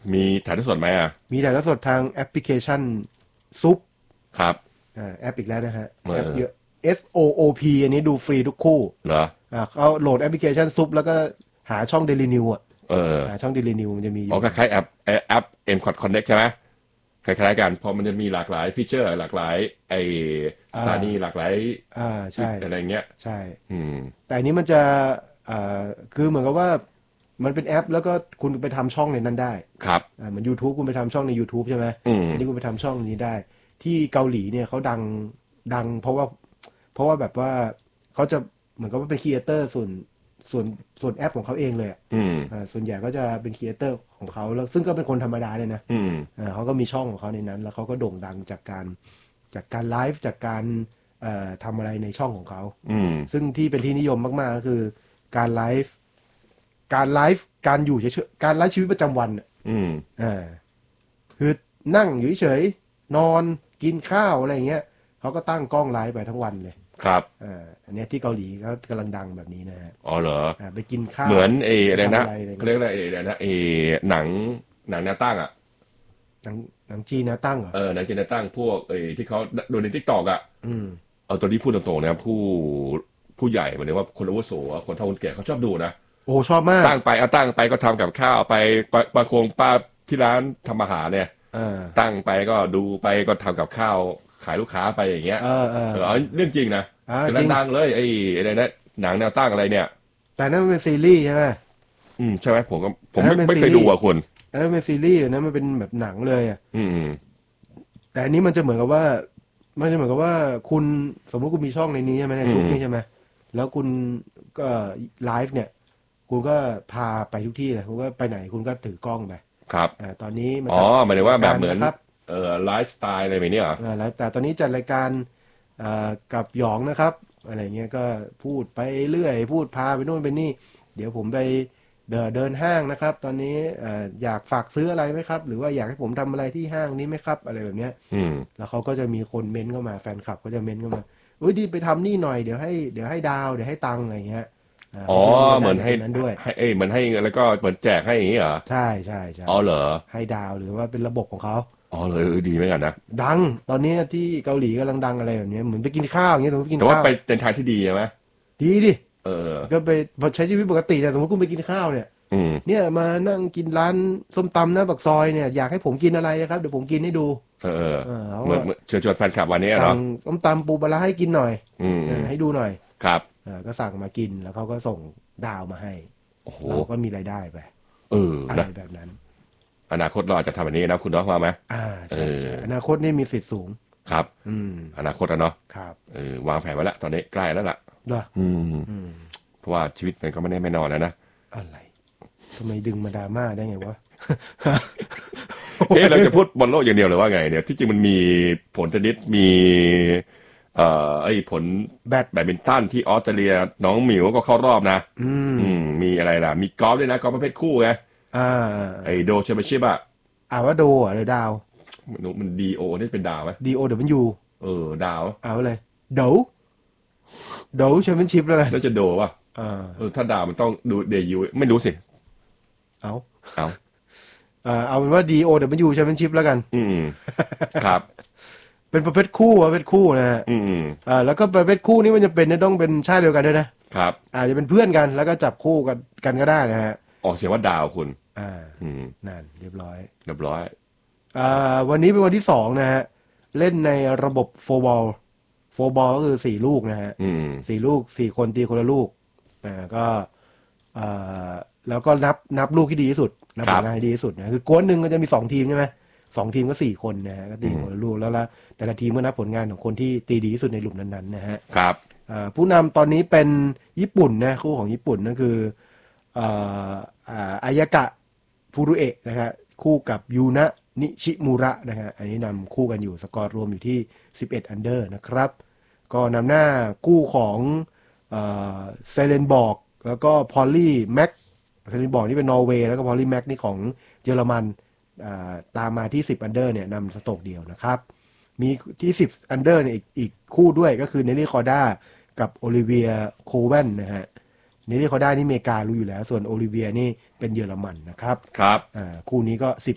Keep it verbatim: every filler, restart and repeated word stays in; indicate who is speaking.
Speaker 1: มีถ่ายทอดสดไหมอ่ะ
Speaker 2: มีถ่ายทอดสดทางแอปพลิเคชันซุป
Speaker 1: ครับ
Speaker 2: อ่าแอปอีกแล้วนะฮะ
Speaker 1: เออ
Speaker 2: แอปเยอะ เอส โอ โอ พี อันนี้ดูฟรีทุกคู่
Speaker 1: เหรอ
Speaker 2: อ่าเขาโหลดแอปพลิเคชันซุปแล้วก็หาช่อง Daily New อ่ะ
Speaker 1: เออ
Speaker 2: หาช่อง Daily New มันจะมีอ
Speaker 1: อ๋อ
Speaker 2: ยู่
Speaker 1: คล้ายๆแอปแอป เอ็ม คอท Connect ใช่ไหมคล้ายๆกันเพราะมันจะมีหลากหลายฟีเจอร์หลากหลายไอส
Speaker 2: อ่า
Speaker 1: ถานีหลากหลาย
Speaker 2: อ่าใช่
Speaker 1: อะไรเงี้ย
Speaker 2: ใช่
Speaker 1: อืม
Speaker 2: แต่อันนี้มันจะอ่าคือเหมือนกับว่ามันเป็นแอปแล้วก็คุณไปทำช่องในนั้นได้
Speaker 1: ครับ
Speaker 2: อ่าเหมือน YouTube คุณไปทำช่องใน YouTube ใช่ไหม
Speaker 1: อืม
Speaker 2: อันนี้คุณไปทำช่องนี้ได้ที่เกาหลีเนี่ยเขาดังดังเพราะว่าเพราะว่าแบบว่าเขาจะเหมือนกับว่าเป็นครีเอเตอร์ส่วนส่วนส่วนแอปของเขาเองเลยอะ
Speaker 1: อืม
Speaker 2: อ่าส่วนใหญ่ก็จะเป็นครีเอเตอร์ของเขาแล้วซึ่งก็เป็นคนธรรมดาเลยนะ
Speaker 1: อืม
Speaker 2: อ่าเขาก็มีช่องของเขาในนั้นแล้วเขาก็โด่งดังจากการจากการไลฟ์จากการเอ่อทำอะไรในช่องของเขา
Speaker 1: อืม
Speaker 2: ซึ่งที่เป็นที่นิยมมากๆก็คือการไลฟ์การไลฟ์การอยู่เฉยๆการไลฟ์ชีวิตประจำวันอะ
Speaker 1: อืม
Speaker 2: อ่าคือนั่งอยู่เฉยๆนอนกินข้าวอะไรอย่างเงี้ยเขาก็ตั้งกล้องไลฟ์ไปทั้งวันเลย
Speaker 1: ครับ
Speaker 2: อ่าอันเนี้ยที่เกาหลีเขากำลังดังแบบนี้นะฮะ
Speaker 1: อ๋อเหรอ
Speaker 2: อ่าไปกินข้าว
Speaker 1: เหมือนเอ
Speaker 2: ไป
Speaker 1: อะไรนะ
Speaker 2: ทำอะไรอะไร
Speaker 1: เขาเรีย
Speaker 2: เงี้ย
Speaker 1: กอะไรเออะไรนะเอหนังหนังแนวตั้งอ่ะ
Speaker 2: หนังหนังจีนนะตั้งเหรอ
Speaker 1: เออหนังจีนแนวตั้งพวกเอที่เขาดูในทิกตอกอ่ะ
Speaker 2: อืม
Speaker 1: เอาตัวนี้พูดตรงๆนะผู้ผู้ใหญ่หมายถึงว่าคนอาวุโสอะคนเฒ่าคนแก่เขาชอบดูนะ
Speaker 2: โอ้ชอบมาก
Speaker 1: ตั้งไปเอาตั้งไปก็ทำกับข้าวไปปะบางคงป้าที่ร้านทำอาหารเนี่ย
Speaker 2: อ่า
Speaker 1: ตั้งไปก็ดูไปก็ทำกับข้าวขายลูกค้าไปอย่างเงี้ย
Speaker 2: เออเออ
Speaker 1: เออเอาเรื่องจริงนะ
Speaker 2: อ่า
Speaker 1: กำ
Speaker 2: จริง
Speaker 1: ลังดังเลยไอ้อะไรนะหนังแนวตั้งอะไรเนี่ย
Speaker 2: แต่นั่นมันเป็นซีรีส์ใช่ไหม
Speaker 1: อืมใช่ไหมผมก็ผ
Speaker 2: อันนั้น
Speaker 1: มไม่ไม่เคย
Speaker 2: เป็นซีรีส์
Speaker 1: ดูอ่ะคุณ
Speaker 2: อันนั้นเป็นซีรีส์อันนั้นมันเป็นแบบหนังเลยอ่ะ
Speaker 1: อืม
Speaker 2: แต่อันนี้มันจะเหมือนกับว่ามันจะเหมือนกับว่าคุณสมมติคุณมีช่องในนี้ใช่ไหมใน
Speaker 1: อืม
Speaker 2: ซุปนี่ใช่ไหมแล้วคุณก็ไลฟ์เนี่ยคุณก็พาไปทุกที่เลยคุณก็ไปไหนคุณก็ถือกล้องไป
Speaker 1: ครับ
Speaker 2: อ่าตอนนี้มา
Speaker 1: อ๋อ
Speaker 2: จัด
Speaker 1: หมายถึงว่าแบ
Speaker 2: รายกา
Speaker 1: บเหมือน
Speaker 2: รนะครับ
Speaker 1: เอ่อไลฟ์สไตล์อะไรแบบนี้เหรอ
Speaker 2: อ่าแล้วแต่ตอนนี้จัดรายการอ่ากับหยองนะครับอะไรเงี้ยก็พูดไปเรื่อยพูดพาไปโน่นไปนี่เดี๋ยวผมไป เดินเดินห้างนะครับตอนนี้เอ่ออยากฝากซื้ออะไรไหมครับหรือว่าอยากให้ผมทำอะไรที่ห้างนี้ไหมครับอะไรแบบเนี้ย
Speaker 1: อืม
Speaker 2: แล้วเขาก็จะมีคนเม้นเข้ามาแฟนคลับก็จะเม้นเข้ามาอุ้ยดีไปทำนี่หน่อยเดี๋ยวให้เดี๋ยวให้ดาวเดี๋ยวให้ตังค์อะไรเงี้ยอ่า
Speaker 1: อ๋อ
Speaker 2: เขาจะมีราย
Speaker 1: เหมือนให้
Speaker 2: ได้จากตรงนั้นด้วย
Speaker 1: ให้เอ้ยเหมือนให้แล้วก็เหมือนแจกให้อย่างนี้เหรอ
Speaker 2: ใช่ใช่ใช่
Speaker 1: อ๋อเหรอ
Speaker 2: ให้ดาวหรือว่าเป็นระบบของเขา
Speaker 1: อ๋อเลยเออดีเหมือนกันนะ
Speaker 2: ดังตอนนี้ที่เกาหลีกำลังดังอะไรแบบเนี้ยเหมือนไปกินข้าวอย่างเงี้ยสมมติไปกินข้าว
Speaker 1: แต่ว่าไปในทางที่ดีใช่ไหม
Speaker 2: ดีดิ
Speaker 1: เออ
Speaker 2: ก็ไปใช้ชีวิตปกติเนี่ยสมมติคุณไปกินข้าวเนี่ย
Speaker 1: อืม
Speaker 2: เนี่ยมานั่งกินร้านส้มตำหน้าปากซอยเนี่ยอยากให้ผมกินอะไรนะครับเดี๋ยวผมกินให้ดู
Speaker 1: เออเออ
Speaker 2: เออเขาก็
Speaker 1: เหมือนเหมือนเชิญชวนแฟนคลับวันนี้
Speaker 2: สั่ง
Speaker 1: เนาะ
Speaker 2: ส้มตำปูปลาร้าให้กินหน่อย
Speaker 1: อืม
Speaker 2: เออให้ดูหน่อย
Speaker 1: ครับ
Speaker 2: เออก็สั่งมากินแล้วเขาก็ส่งดาวมาให้
Speaker 1: โอ้โห
Speaker 2: เราก็มีรายได้ไป
Speaker 1: เออ
Speaker 2: อะไร
Speaker 1: นะ
Speaker 2: แบบนั้น
Speaker 1: อนาคตเราอาจจะทำแบบนี้นะคุณน้องว่าไหม
Speaker 2: อ่า
Speaker 1: เอ
Speaker 2: ใช่
Speaker 1: อ
Speaker 2: ใช่อนาคตนี่มีสิทธิ์สูง
Speaker 1: ครับ
Speaker 2: อืม
Speaker 1: อนาคตอะเนาะ
Speaker 2: ครับ
Speaker 1: เออวางแผนไว้แล้วตอนนี้ใกล้แล้วล่ะ
Speaker 2: เหรอ
Speaker 1: อืม
Speaker 2: อืม
Speaker 1: เพราะว่าชีวิตมันก็ไม่แน่ไม่นอนแล้วนะ
Speaker 2: อะไรทำไมดึงมาดราม่าได้ไงวะ
Speaker 1: เอ๊ะเราจะพูดบอลโลกอย่างเดียวหรือว่าไงเนี่ยที่จริงมันมีผลเทนนิสมีเอ่อไอ้ผล
Speaker 2: แบด
Speaker 1: แบดมินตันที่ออสเตรเลียน้องหมิวก็เข้ารอบนะ
Speaker 2: อืม
Speaker 1: อืมมีอะไรล่ะมีกอล์ฟด้วยนะกอล์ฟประเภทคู่ไง
Speaker 2: อ่า
Speaker 1: ไอ้โดแชมเปี้ยนชิพอะ
Speaker 2: อ่าว่าโดอ่ะหรือดาว
Speaker 1: มันมันดีโอนี่เป็นดาวไหม
Speaker 2: D O W
Speaker 1: เออดาว
Speaker 2: เอาเลยเดาเดาแชมเปี้ยนชิพแล้วกัน
Speaker 1: น่าจะโดป่ะ
Speaker 2: อ่า
Speaker 1: เออถ้าดาวมันต้องดูเดยูไม่รู้สิ
Speaker 2: เอา
Speaker 1: เอา
Speaker 2: เอ่อเอาเป็นว่า D O W แชมเปี้ยนชิพแล้วกัน
Speaker 1: อืมครับ
Speaker 2: เป็นประเภทคู่ประเภทคู่นะฮะ
Speaker 1: อืม
Speaker 2: อ่าแล้วก็ประเภทคู่นี้มันจะเป็นเนี่ยต้องเป็นชาติเดียวกันด้วยนะครับอาจจะเป็นเพื่อนกันแล้วก็จับคู่กันกันก็ได้นะฮะ
Speaker 1: ออกเสียงว่าดาวคุณ
Speaker 2: อ่า
Speaker 1: อืม
Speaker 2: นั่นเรียบร้อย
Speaker 1: เรียบร้อย
Speaker 2: อ่าวันนี้เป็นวันที่สองนะฮะเล่นในระบบโฟร์บอลโฟร์บอลก็คือสี่ลูกนะฮะ
Speaker 1: อืม
Speaker 2: สี่ลูกสี่คนตีคนละลูกอ่าก็อ่าแล้วก็นับนับลูกที่ดีที่สุดนับผลงานที่ดีที่สุดนะคือกวนหนึ่งก็จะมีสองทีมใช่ไหมสองทีมก็สี่คนนะฮะก็ตีคนละลูกแล้วละแต่ละทีมก็นับผลงานของคนที่ตีดีที่สุดในหลุมนั้นๆนะฮะ
Speaker 1: ครับ
Speaker 2: อ่าผู้นำตอนนี้เป็นญี่ปุ่นนะคู่ของญี่ปุ่นนั่นคืออ่าอ่าอายากะฟูรุเอะนะฮะคู่กับยูนะนิชิมุระนะฮะอันนี้นำคู่กันอยู่สกอร์รวมอยู่ที่สิบเอ็ดอันเดอร์นะครับก็นำหน้าคู่ของเซเลนบอกแล้วก็พอลลี่แม็กเซเลนบอกนี่เป็นนอร์เวย์แล้วก็พอลลี่แม็กนี่ของเยอรมันอ่าตามมาที่สิบอันเดอร์เนี่ยนำสโตรกเดียวนะครับมีที่สิบอันเดอร์เนี่ยอีกอีกคู่ด้วยก็คือเนลลี่คอร์ด้ากับโอลิเวียโคเวนนะฮะเนลลี่คอร์ด้านี่อเมริการู้อยู่แล้วส่วนโอลิเวียนี่เป็นเยอรมันนะครับ
Speaker 1: ครับ
Speaker 2: อ่าคู่นี้ก็สิบ